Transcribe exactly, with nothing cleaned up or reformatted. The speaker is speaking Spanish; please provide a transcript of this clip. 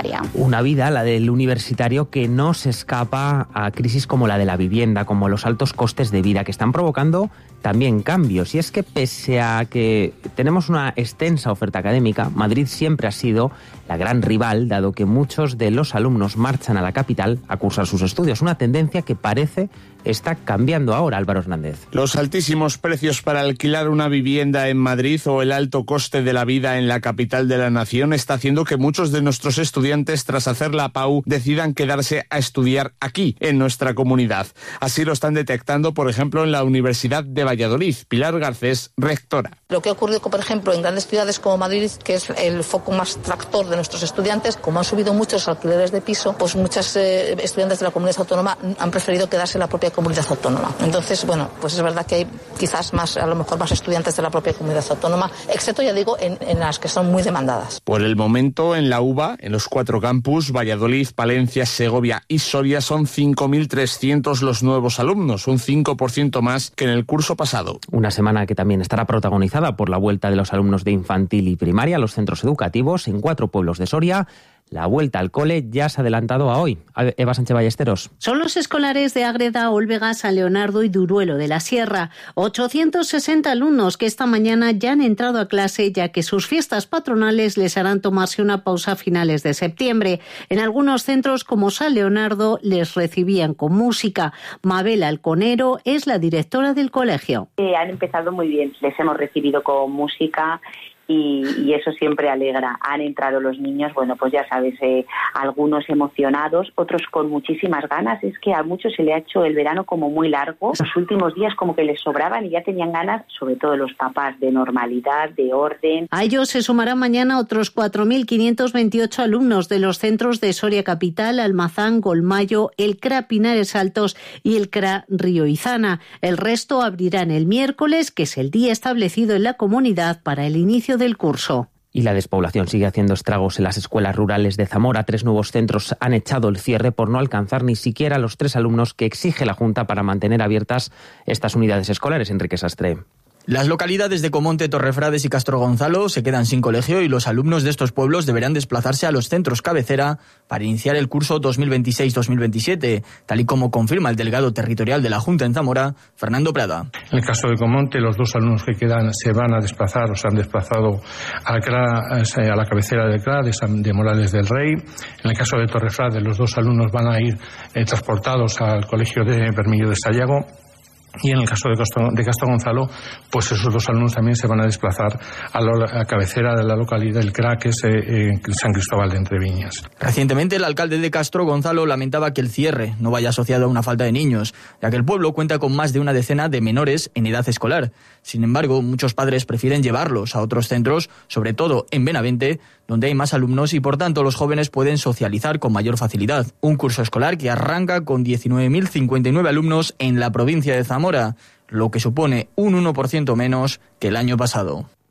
universitaria. Una vida, la del universitario, que no se escapa a crisis como la de la vivienda, como los altos costes de vida, que están provocando también cambios. Y es que pese a que tenemos una extensa oferta académica, Madrid siempre ha sido la gran rival, dado que muchos de los alumnos marchan a la capital a cursar sus estudios. Una tendencia que parece está cambiando ahora, Álvaro Hernández. Los altísimos precios para alquilar una vivienda en Madrid o el alto coste de la vida en la capital de la nación está haciendo que muchos de nuestros estudiantes, tras hacer la P A U, decidan quedarse a estudiar aquí, en nuestra comunidad. Así lo están detectando, por ejemplo, en la Universidad de Valladolid. Pilar Garcés, rectora. Lo que ha ocurrido, por ejemplo, en grandes ciudades como Madrid, que es el foco más tractor de nuestros estudiantes, como han subido muchos alquileres de piso, pues muchas eh, estudiantes de la comunidad autónoma han preferido quedarse en la propia comunidad autónoma. Entonces, bueno, pues es verdad que hay quizás más, a lo mejor más estudiantes de la propia comunidad autónoma, excepto, ya digo, en, en las que son muy demandadas. Por el momento, en la UVA, en los cuatro campus, Valladolid, Palencia, Segovia y Soria, son cinco mil trescientos los nuevos alumnos, un cinco por ciento más que en el curso pasado. Una semana que también estará protagonizada por la vuelta de los alumnos de infantil y primaria a los centros educativos en cuatro pueblos de Soria. La vuelta al cole ya se ha adelantado a hoy. Eva Sánchez Ballesteros. Son los escolares de Ágreda, Olvega, San Leonardo y Duruelo de la Sierra. ochocientos sesenta alumnos que esta mañana ya han entrado a clase, ya que sus fiestas patronales les harán tomarse una pausa a finales de septiembre. En algunos centros, como San Leonardo, les recibían con música. Mabel Alconero es la directora del colegio. Eh, han empezado muy bien. Les hemos recibido con música. Y, y eso siempre alegra. Han entrado los niños, bueno, pues ya sabes, eh, algunos emocionados, otros con muchísimas ganas. Es que a muchos se le ha hecho el verano como muy largo. Los últimos días como que les sobraban y ya tenían ganas, sobre todo los papás, de normalidad, de orden. A ellos se sumarán mañana otros cuatro mil quinientos veintiocho alumnos de los centros de Soria Capital, Almazán, Golmayo, el C R A Pinares Altos y el C R A Río Izana. El resto abrirán el miércoles, que es el día establecido en la comunidad para el inicio del curso. Y la despoblación sigue haciendo estragos en las escuelas rurales de Zamora. Tres nuevos centros han echado el cierre por no alcanzar ni siquiera los tres alumnos que exige la Junta para mantener abiertas estas unidades escolares. Enrique Sastre. Las localidades de Comonte, Torrefrades y Castro Gonzalo se quedan sin colegio y los alumnos de estos pueblos deberán desplazarse a los centros cabecera para iniciar el curso dos mil veintiséis dos mil veintisiete, tal y como confirma el delegado territorial de la Junta en Zamora, Fernando Prada. En el caso de Comonte, los dos alumnos que quedan se van a desplazar o se han desplazado al C R A, a la cabecera del C R A de, San, de Morales del Rey. En el caso de Torrefrades, los dos alumnos van a ir eh, transportados al colegio de Bermillo de Sayago. Y en el caso de Castro, de Castro Gonzalo, pues esos dos alumnos también se van a desplazar a la a cabecera de la localidad del C R A, que es eh, San Cristóbal de Entreviñas. Recientemente, el alcalde de Castro Gonzalo lamentaba que el cierre no vaya asociado a una falta de niños, ya que el pueblo cuenta con más de una decena de menores en edad escolar. Sin embargo, muchos padres prefieren llevarlos a otros centros, sobre todo en Benavente, donde hay más alumnos y por tanto los jóvenes pueden socializar con mayor facilidad. Un curso escolar que arranca con diecinueve mil cincuenta y nueve alumnos en la provincia de Zamora, lo que supone un uno por ciento menos que el año pasado.